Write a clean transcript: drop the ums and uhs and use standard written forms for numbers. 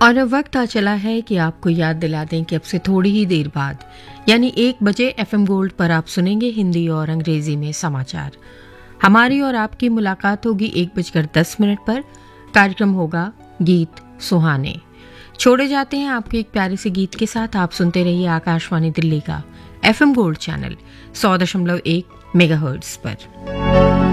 और अब वक्त आ चला है कि आपको याद दिला दें कि अब से थोड़ी ही देर बाद यानी 1 बजे एफएम गोल्ड पर आप सुनेंगे हिंदी और अंग्रेजी में समाचार। हमारी और आपकी मुलाकात होगी 1:10 पर। कार्यक्रम होगा गीत सुहाने। छोड़े जाते हैं आपके एक प्यारे से गीत के साथ। आप सुनते रहिए आकाशवाणी दिल्ली का एफएम गोल्ड चैनल 100.1 मेगाहर्ट्ज पर।